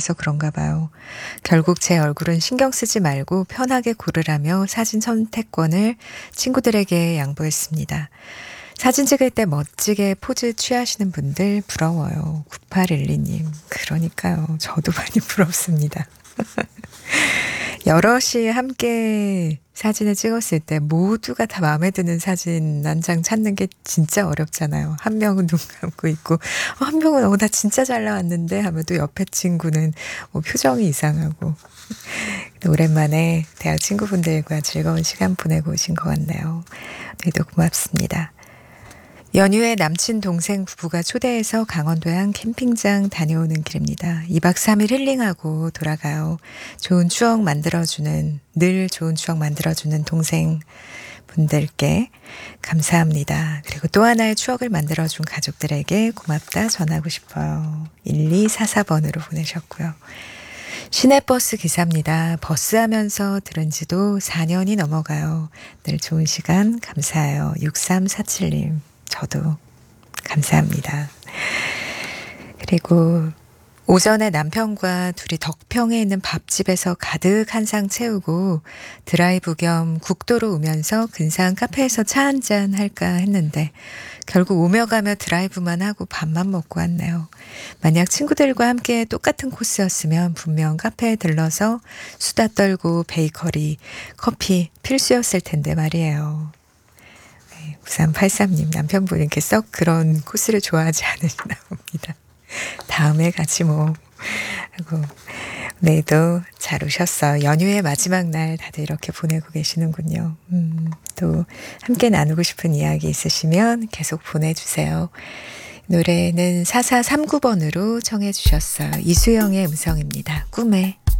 생각해서 그런가 봐요. 결국 제 얼굴은 신경 쓰지 말고 편하게 고르라며 사진 선택권을 친구들에게 양보했습니다. 사진 찍을 때 멋지게 포즈 취하시는 분들 부러워요. 9812님. 그러니까요. 저도 많이 부럽습니다. 여럿이 함께 사진을 찍었을 때 모두가 다 마음에 드는 사진 한 장 찾는 게 진짜 어렵잖아요. 한 명은 눈 감고 있고 한 명은 나 진짜 잘 나왔는데 하면 또 옆에 친구는 표정이 이상하고. 오랜만에 대학 친구분들과 즐거운 시간 보내고 오신 것 같네요. 오늘도 고맙습니다. 연휴에 남친 동생 부부가 초대해서 강원도의 한 캠핑장 다녀오는 길입니다. 2박 3일 힐링하고 돌아가요. 늘 좋은 추억 만들어주는 동생 분들께 감사합니다. 그리고 또 하나의 추억을 만들어준 가족들에게 고맙다 전하고 싶어요. 1244번으로 보내셨고요. 시내버스 기사입니다. 버스 하면서 들은 지도 4년이 넘어가요. 늘 좋은 시간 감사해요. 6347님. 저도 감사합니다. 그리고 오전에 남편과 둘이 덕평에 있는 밥집에서 가득 한 상 채우고 드라이브 겸 국도로 오면서 근사한 카페에서 차 한잔 할까 했는데 결국 오며 가며 드라이브만 하고 밥만 먹고 왔네요. 만약 친구들과 함께 똑같은 코스였으면 분명 카페에 들러서 수다 떨고 베이커리, 커피 필수였을 텐데 말이에요. 9383님 남편분이 이렇게 썩 그런 코스를 좋아하지 않으시나 봅니다. 다음에 같이 하고 오늘도 잘 오셨어요. 연휴의 마지막 날 다들 이렇게 보내고 계시는군요. 또 함께 나누고 싶은 이야기 있으시면 계속 보내주세요. 노래는 4439번으로 청해 주셨어요. 이수영의 음성입니다. 꿈에.